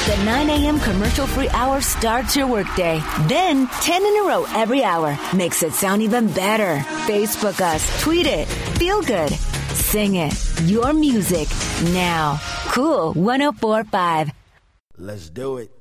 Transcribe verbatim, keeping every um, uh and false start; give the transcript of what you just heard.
The nine a.m. commercial-free hour starts your workday. Then, ten in a row every hour makes it sound even better. Facebook us, tweet it, feel good, sing it. Your music now. Cool one oh four point five. Let's do it.